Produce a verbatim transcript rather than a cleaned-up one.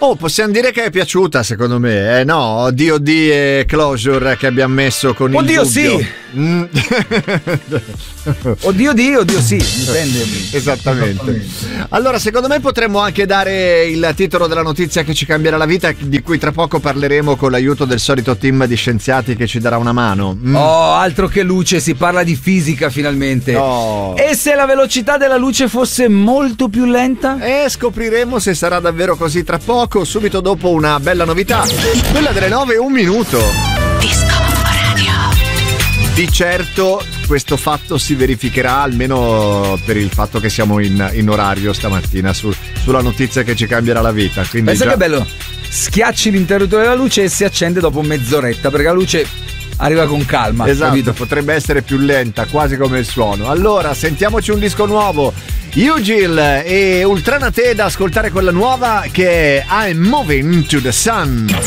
Oh, possiamo dire che è piaciuta, secondo me, eh? No, D O D e Closure che abbiamo messo con il Oddio dubbio. sì. Mm. Oddio di, oddio sì, dipende. Esattamente. Allora, secondo me potremmo anche dare il titolo della notizia che ci cambierà la vita, di cui tra poco parleremo con l'aiuto del solito team di scienziati che ci darà una mano. Mm. Oh, altro che luce, si parla di fisica finalmente. Oh. E se la velocità della luce fosse molto più lenta? E scopriremo se sarà davvero così tra poco, subito dopo una bella novità, quella delle nove e un minuto. Disco Radio. Di certo questo fatto si verificherà, almeno per il fatto che siamo in, in orario stamattina, su, sulla notizia che ci cambierà la vita. Quindi pensa già... che bello, schiacci l'interruttore della luce e si accende dopo mezz'oretta, perché la luce arriva con calma. Esatto, capito? potrebbe essere più lenta, quasi come il suono. Allora, sentiamoci un disco nuovo. Ugil e Ultranate da ascoltare quella nuova che è I'm Moving to the Sun.